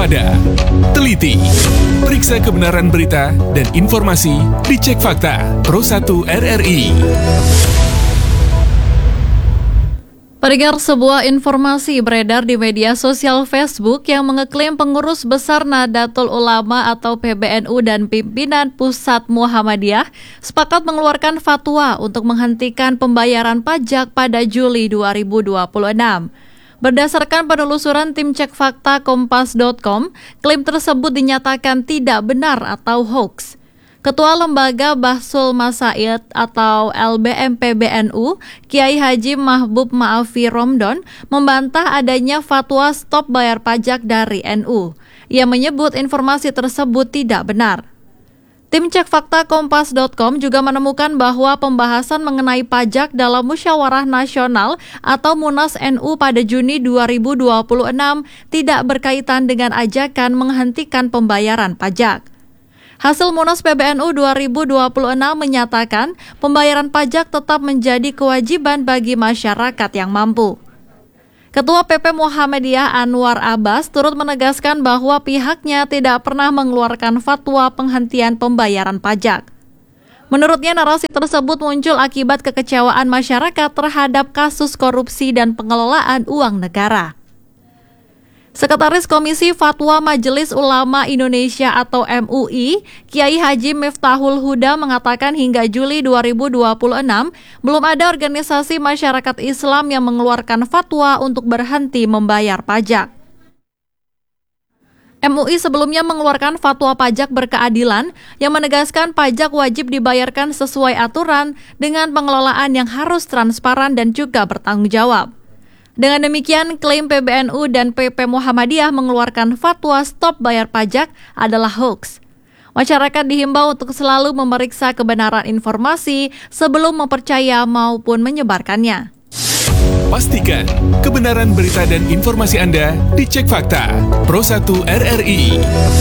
waspada, teliti, periksa kebenaran berita dan informasi dicek fakta Pro 1 RRI. Pendengar, sebuah informasi beredar di media sosial Facebook yang mengeklaim pengurus besar Nahdlatul Ulama atau PBNU dan pimpinan Pusat Muhammadiyah sepakat mengeluarkan fatwa untuk menghentikan pembayaran pajak pada Juli 2026. Berdasarkan penelusuran tim cek fakta Kompas.com, klaim tersebut dinyatakan tidak benar atau hoax. Ketua Lembaga Bahsul Masaid atau LBM PBNU, Kiai Haji Mahbub Maafi Romdon, membantah adanya fatwa stop bayar pajak dari NU. Ia menyebut informasi tersebut tidak benar. Tim cek fakta Kompas.com juga menemukan bahwa pembahasan mengenai pajak dalam Musyawarah Nasional atau Munas NU pada Juni 2026 tidak berkaitan dengan ajakan menghentikan pembayaran pajak. Hasil Munas PBNU 2026 menyatakan pembayaran pajak tetap menjadi kewajiban bagi masyarakat yang mampu. Ketua PP Muhammadiyah Anwar Abbas turut menegaskan bahwa pihaknya tidak pernah mengeluarkan fatwa penghentian pembayaran pajak. Menurutnya, narasi tersebut muncul akibat kekecewaan masyarakat terhadap kasus korupsi dan pengelolaan uang negara. Sekretaris Komisi Fatwa Majelis Ulama Indonesia atau MUI, Kiai Haji Miftahul Huda mengatakan hingga Juli 2026 belum ada organisasi masyarakat Islam yang mengeluarkan fatwa untuk berhenti membayar pajak. MUI sebelumnya mengeluarkan fatwa pajak berkeadilan yang menegaskan pajak wajib dibayarkan sesuai aturan dengan pengelolaan yang harus transparan dan juga bertanggung jawab. Dengan demikian, klaim PBNU dan PP Muhammadiyah mengeluarkan fatwa stop bayar pajak adalah hoax. Masyarakat dihimbau untuk selalu memeriksa kebenaran informasi sebelum mempercaya maupun menyebarkannya. Pastikan kebenaran berita dan informasi Anda dicek fakta Pro 1 RRI.